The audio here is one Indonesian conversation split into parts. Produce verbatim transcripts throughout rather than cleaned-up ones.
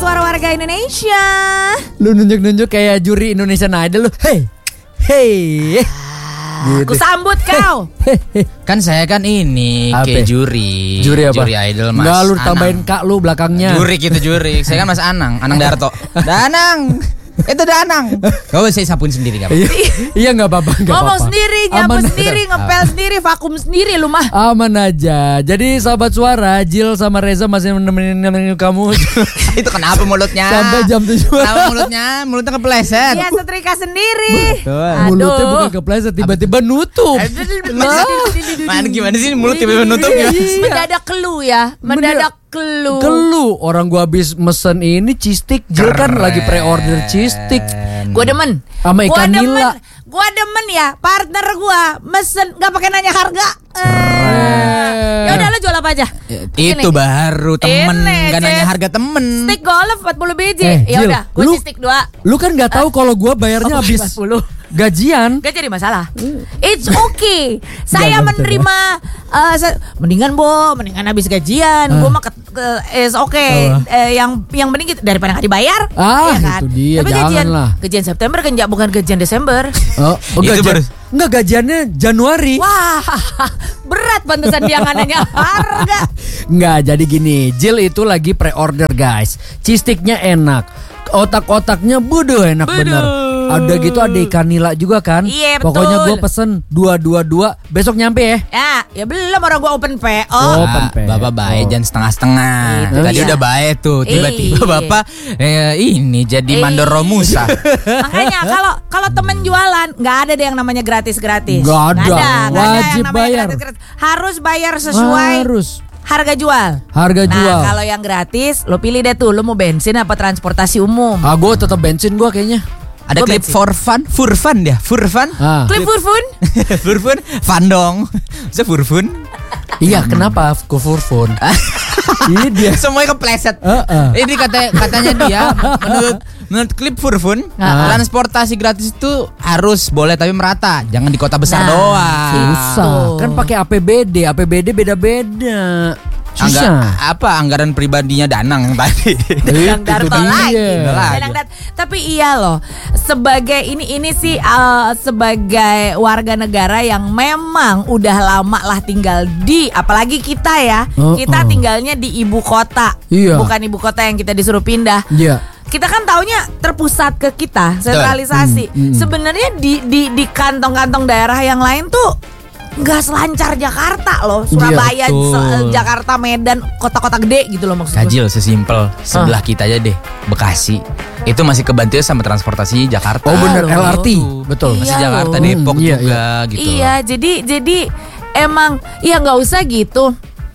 suara warga Indonesia. Lu nunjuk-nunjuk kayak juri Indonesian Idol lu. Hey, hey. Aku sambut kau. Kan saya kan ini Apa? kayak juri. Juri apa? Juri idol Mas. Enggak, lu Anang. tambahin kak lu belakangnya. Juri gitu juri. Saya kan Mas Anang, Anang Darto. Danang. Itu Danang. Kau saya sapuin sendiri enggak apa-apa. Iya enggak apa-apa, enggak Ngomong apa-apa. sendiri, nyapu Aman. sendiri, ngepel sendiri, vakum sendiri lu mah. Aman aja. Jadi sahabat suara, Jill sama Reza masih nemenin, nemenin kamu Itu kenapa mulutnya? sampai jam tujuh. Kenapa mulutnya? Mulutnya kepleset. Dia setrika sendiri. Mulutnya bukan kepleset, tiba-tiba nutup. Mana gimana sih mulut tiba-tiba nutup ya? Mendadak kelu ya, mendadak kelu. Kelu, orang gua habis mesen ini cheese stick. Jill kan lagi pre-order cheese stick. Gua demen. Sama Gua ikan demen. nila. Gua demen ya, partner gua mesen nggak pakai nanya harga. Ya udah lo jual apa aja? Itu baru temen, Ini, gak nanya Cis. harga temen. Stick golf empat puluh biji. Eh, Ya Jill, udah, gua lu- sih stick dua. Lu kan nggak tahu kalau gua bayarnya Oh, habis empat puluh. gajian. Gak jadi masalah. It's okay. Saya Nggak, nggak menerima eh, sa- mendingan Bo, mendingan habis gajian. Ah. Gua mah ke, ke- is okay. Apa? Eh, yang yang mending gitu daripada nggak dibayar. Ah, Iya kan? itu dia, Tapi gajian janganlah. gajian September kan ja- bukan gajian Desember. Oh, oh Itu gajian. baru- Enggak, gajiannya Januari. Wah, berat pantesan dia nggak nanya harga. Enggak, jadi gini, Jill itu lagi pre-order guys. Cheese sticknya enak. Otak-otaknya bodoh enak Bodoh. bener. Ada gitu ada ikan nila juga kan. Iya, betul. Pokoknya gue pesen dua dua dua. Besok nyampe ya. Ya, ya belum orang gua open P O. Oh, Ah, open pay. Bapak baik Oh. jangan setengah-setengah. Itu Tadi dia. udah baik tuh, tiba-tiba Iya. Bapak eh, ini jadi Iya. mandor Romusa. Makanya kalau kalau temen jualan nggak ada deh yang namanya gratis-gratis. Nggak ada. Nggak nggak ada yang Wajib namanya bayar. gratis-gratis. Harus bayar sesuai Harus. harga jual. Harga Nah, jual. kalau yang gratis lo pilih deh tuh, lo mau bensin apa transportasi umum. Ah, gue tetap bensin gue kayaknya. Ada Gua klip bensin. for fun, for fun dia, for fun. Ah. Klip furfun. For fun, fun dong. Bisa for fun. Iya, kenapa? Ke furfun. Ini dia. Semuanya kepleset. Heeh. Ini kata katanya dia menurut menurut klip Furfun, Ah. transportasi gratis itu harus boleh tapi merata, jangan di kota besar Nah, doang. Susah. Tuh. Kan pakai A P B D. A P B D beda-beda. Angga- Susah. apa anggaran pribadinya Danang yang tadi. Yang Itu Darto dia. lagi. Lagi. Danang Dat- Tapi iya loh, sebagai ini ini sih uh, sebagai warga negara yang memang udah lama lah tinggal di, apalagi kita ya, Oh, kita oh. tinggalnya di ibu kota, Iya. bukan ibu kota yang kita disuruh pindah. Iya. Kita kan taunya terpusat ke kita, sentralisasi. Hmm, hmm. Sebenarnya di di di kantong-kantong daerah yang lain tuh nggak selancar Jakarta loh, Surabaya, betul. Se- Jakarta, Medan, kota-kota gede gitu loh maksud gue. Kajil sesimpel sebelah kita aja deh, Bekasi. Itu masih kebantu sama transportasi Jakarta. Oh bener, loh. L R T. Betul. Masih Iya Jakarta, loh. Depok Hmm, iya, juga gitu. Iya, jadi jadi emang ya nggak usah gitu.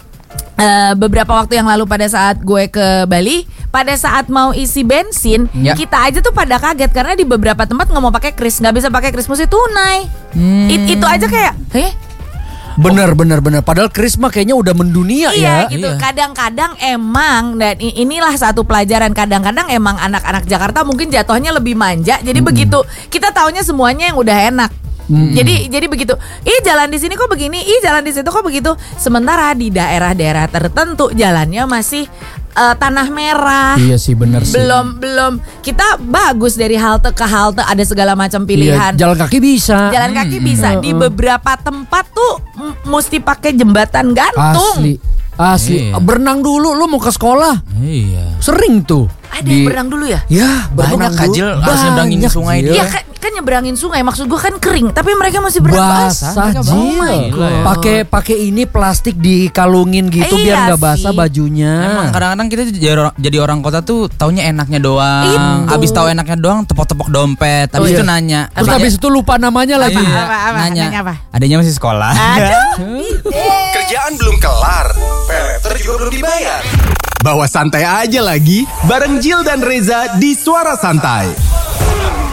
Eh, beberapa waktu yang lalu pada saat gue ke Bali, pada saat mau isi bensin, Ya. kita aja tuh pada kaget karena di beberapa tempat nggak mau pakai kris, nggak bisa pakai kris, mesti tunai. Hmm. It- itu aja kayak, eh Bener, bener, bener. Padahal Chris mah kayaknya udah mendunia iya ya. gitu. Iya. Kadang-kadang emang, dan i- inilah satu pelajaran. Kadang-kadang emang anak-anak Jakarta mungkin jatuhnya lebih manja. Jadi begitu kita taunya semuanya yang udah enak. Jadi jadi begitu. Ih jalan di sini kok begini, ih jalan di situ kok begitu. Sementara di daerah-daerah tertentu jalannya masih eh, tanah merah. Iya sih, bener sih. Belum belum kita bagus dari halte ke halte ada segala macam Iya, pilihan. jalan kaki bisa. Jalan kaki bisa. Di Heeh. beberapa tempat tuh m- mesti pakai jembatan gantung. Asli. Asli. Iya. Berenang dulu lu mau ke sekolah. Iya. Sering tuh. Ada yang berenang dulu ya? Ya, Banyak, berenang Kajil. dulu. Harus nyebrangin Banyak, sungai Jil. dia. Iya kan, kan nyebrangin sungai, maksud gue kan kering, tapi mereka masih berenang Basah, Mereka Jil. bawa. Gila ya. Pakai pakai ini plastik dikalungin gitu Iya biar nggak basah sih. bajunya. Emang kadang-kadang kita jadi orang, jadi orang kota tuh taunya enaknya doang. Itu. Abis tahu enaknya doang tepok-tepok dompet. Abis Oh, itu iya. nanya. Terus Apa- habis itu lupa namanya lagi. Iya, Apa, apa, nanya. nanya apa? Adanya masih sekolah. Aduh. Kerjaan belum kelar, peleter juga belum dibayar. Bawa santai aja lagi, bareng Jill dan Reza di Suara Santai.